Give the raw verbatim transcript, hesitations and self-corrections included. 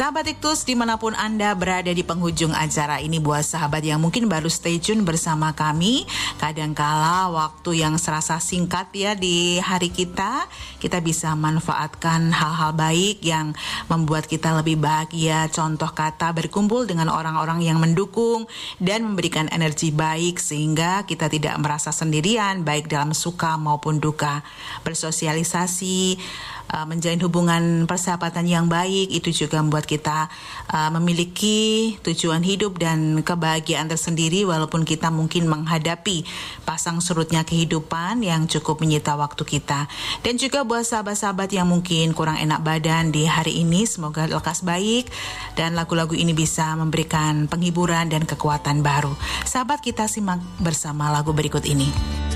Sahabat Iktus, dimanapun Anda berada di penghujung acara ini, buat sahabat yang mungkin baru stay tune bersama kami, kadangkala waktu yang serasa singkat ya di hari kita, kita bisa manfaatkan hal-hal baik yang membuat kita lebih bahagia. Contoh kata berkumpul dengan orang-orang yang mendukung dan memberikan energi baik sehingga kita tidak merasa sendirian baik dalam suka maupun duka. Bersosialisasi, uh, menjalin hubungan persahabatan yang baik itu juga membuat kita uh, memiliki tujuan hidup dan kebahagiaan tersendiri walaupun kita mungkin menghadapi pasang surutnya kehidupan yang cukup menyita waktu kita. Dan juga buat sahabat-sahabat yang mungkin kurang enak badan di hari ini, semoga lekas baik dan lagu-lagu ini bisa memberikan penghiburan dan kekuatan baru. Sahabat, kita simak bersama lagu berikut ini.